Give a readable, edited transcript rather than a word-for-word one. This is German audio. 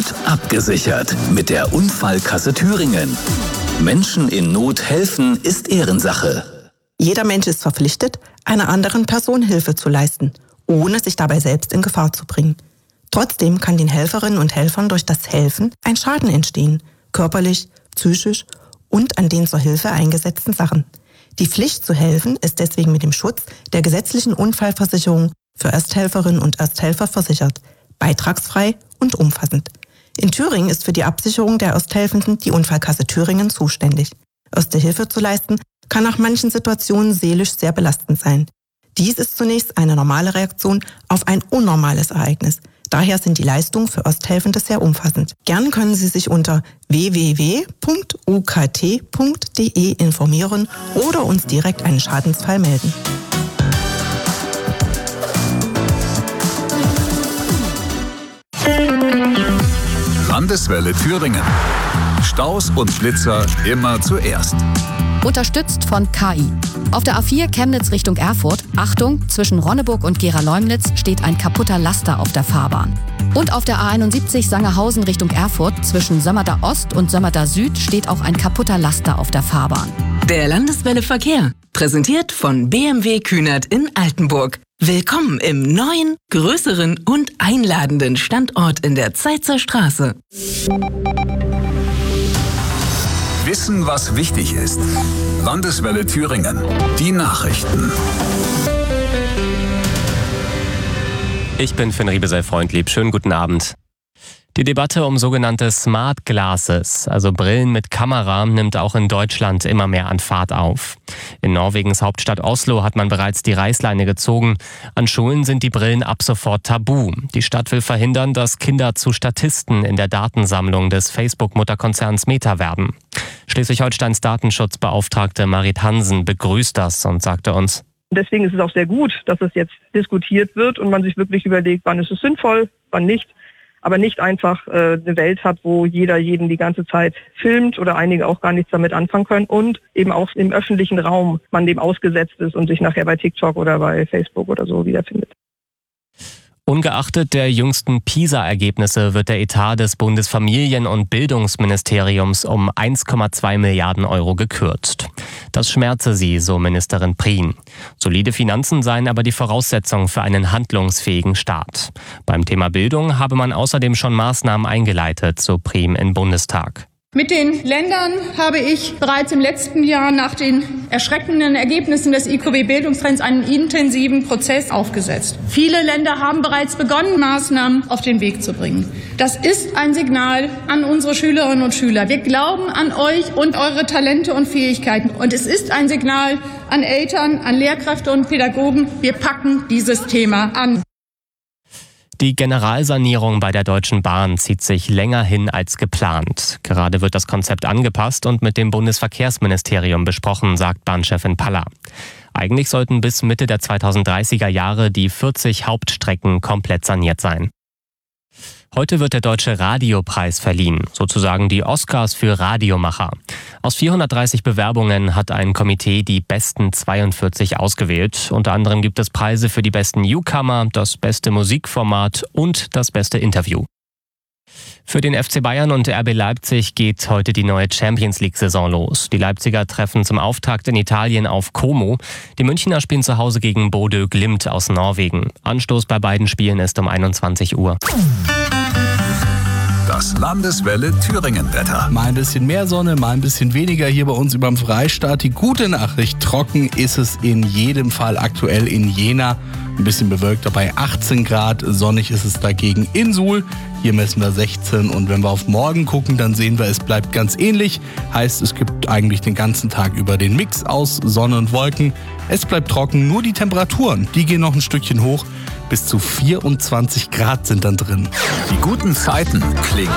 Gut abgesichert mit der Unfallkasse Thüringen. Menschen in Not helfen ist Ehrensache. Jeder Mensch ist verpflichtet, einer anderen Person Hilfe zu leisten, ohne sich dabei selbst in Gefahr zu bringen. Trotzdem kann den Helferinnen und Helfern durch das Helfen ein Schaden entstehen, körperlich, psychisch und an den zur Hilfe eingesetzten Sachen. Die Pflicht zu helfen ist deswegen mit dem Schutz der gesetzlichen Unfallversicherung für Ersthelferinnen und Ersthelfer versichert, beitragsfrei und umfassend. In Thüringen ist für die Absicherung der Ersthelfenden die Unfallkasse Thüringen zuständig. Erste Hilfe zu leisten kann nach manchen Situationen seelisch sehr belastend sein. Dies ist zunächst eine normale Reaktion auf ein unnormales Ereignis. Daher sind die Leistungen für Ersthelfende sehr umfassend. Gern können Sie sich unter www.ukt.de informieren oder uns direkt einen Schadensfall melden. Landeswelle Thüringen. Staus und Blitzer immer zuerst. Unterstützt von KI. Auf der A4 Chemnitz Richtung Erfurt, Achtung, zwischen Ronneburg und Gera-Leumnitz steht ein kaputter Laster auf der Fahrbahn. Und auf der A71 Sangerhausen Richtung Erfurt, zwischen Sömmerda Ost und Sömmerda Süd steht auch ein kaputter Laster auf der Fahrbahn. Der Landeswelle Verkehr, präsentiert von BMW Kühnert in Altenburg. Willkommen im neuen, größeren und einladenden Standort in der Zeitzer Straße. Wissen, was wichtig ist. Landeswelle Thüringen. Die Nachrichten. Ich bin Finn Riebesell-Freundlieb. Schönen guten Abend. Die Debatte um sogenannte Smart Glasses, also Brillen mit Kamera, nimmt auch in Deutschland immer mehr an Fahrt auf. In Norwegens Hauptstadt Oslo hat man bereits die Reißleine gezogen. An Schulen sind die Brillen ab sofort tabu. Die Stadt will verhindern, dass Kinder zu Statisten in der Datensammlung des Facebook-Mutterkonzerns Meta werden. Schleswig-Holsteins Datenschutzbeauftragte Marit Hansen begrüßt das und sagte uns: Deswegen ist es auch sehr gut, dass es jetzt diskutiert wird und man sich wirklich überlegt, wann ist es sinnvoll, wann nicht. Aber nicht einfach eine Welt hat, wo jeder jeden die ganze Zeit filmt oder einige auch gar nichts damit anfangen können und eben auch im öffentlichen Raum man dem ausgesetzt ist und sich nachher bei TikTok oder bei Facebook oder so wiederfindet. Ungeachtet der jüngsten PISA-Ergebnisse wird der Etat des Bundesfamilien- und Bildungsministeriums um 1,2 Milliarden Euro gekürzt. Das schmerze sie, so Ministerin Prien. Solide Finanzen seien aber die Voraussetzung für einen handlungsfähigen Staat. Beim Thema Bildung habe man außerdem schon Maßnahmen eingeleitet, so Prien im Bundestag. Mit den Ländern habe ich bereits im letzten Jahr nach den erschreckenden Ergebnissen des IQB-Bildungstrends einen intensiven Prozess aufgesetzt. Viele Länder haben bereits begonnen, Maßnahmen auf den Weg zu bringen. Das ist ein Signal an unsere Schülerinnen und Schüler. Wir glauben an euch und eure Talente und Fähigkeiten. Und es ist ein Signal an Eltern, an Lehrkräfte und Pädagogen. Wir packen dieses Thema an. Die Generalsanierung bei der Deutschen Bahn zieht sich länger hin als geplant. Gerade wird das Konzept angepasst und mit dem Bundesverkehrsministerium besprochen, sagt Bahnchefin Paller. Eigentlich sollten bis Mitte der 2030er Jahre die 40 Hauptstrecken komplett saniert sein. Heute wird der Deutsche Radiopreis verliehen, sozusagen die Oscars für Radiomacher. Aus 430 Bewerbungen hat ein Komitee die besten 42 ausgewählt. Unter anderem gibt es Preise für die besten Newcomer, das beste Musikformat und das beste Interview. Für den FC Bayern und RB Leipzig geht heute die neue Champions-League-Saison los. Die Leipziger treffen zum Auftakt in Italien auf Como. Die Münchner spielen zu Hause gegen Bodø Glimt aus Norwegen. Anstoß bei beiden Spielen ist um 21 Uhr. Das Landeswelle Thüringen-Wetter. Mal ein bisschen mehr Sonne, mal ein bisschen weniger hier bei uns überm Freistaat. Die gute Nachricht, trocken ist es in jedem Fall aktuell in Jena. Ein bisschen bewölkt dabei 18 Grad, sonnig ist es dagegen in Suhl. Hier messen wir 16 und wenn wir auf morgen gucken, dann sehen wir, es bleibt ganz ähnlich. Heißt, es gibt eigentlich den ganzen Tag über den Mix aus Sonne und Wolken. Es bleibt trocken, nur die Temperaturen, die gehen noch ein Stückchen hoch. Bis zu 24 Grad sind dann drin. Die guten Zeiten klingen